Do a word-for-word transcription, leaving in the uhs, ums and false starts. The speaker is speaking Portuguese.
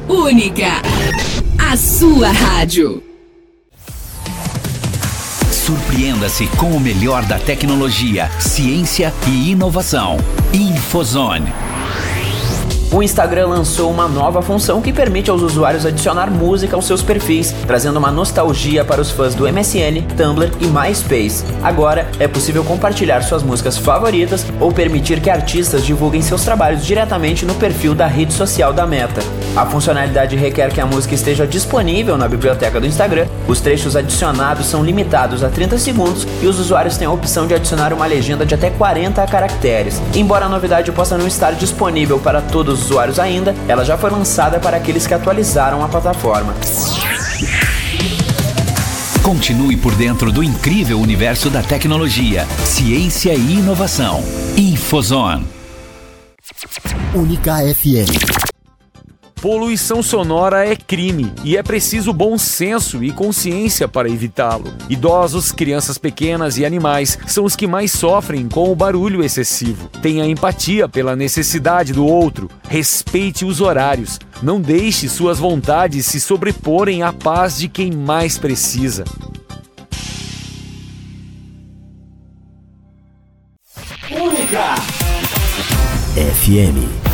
Única, a sua rádio. Surpreenda-se com o melhor da tecnologia, ciência e inovação. Infozone. O Instagram lançou uma nova função que permite aos usuários adicionar música aos seus perfis, trazendo uma nostalgia para os fãs do M S N, Tumblr e MySpace. Agora é possível compartilhar suas músicas favoritas ou permitir que artistas divulguem seus trabalhos diretamente no perfil da rede social da Meta. A funcionalidade requer que a música esteja disponível na biblioteca do Instagram. Os trechos adicionados são limitados a trinta segundos e os usuários têm a opção de adicionar uma legenda de até quarenta caracteres. Embora a novidade possa não estar disponível para todos os usuários ainda, ela já foi lançada para aqueles que atualizaram a plataforma. Continue por dentro do incrível universo da tecnologia, ciência e inovação. Infozone. Única F M. Poluição sonora é crime e é preciso bom senso e consciência para evitá-lo. Idosos, crianças pequenas e animais são os que mais sofrem com o barulho excessivo. Tenha empatia pela necessidade do outro, respeite os horários, não deixe suas vontades se sobreporem à paz de quem mais precisa. Única F M.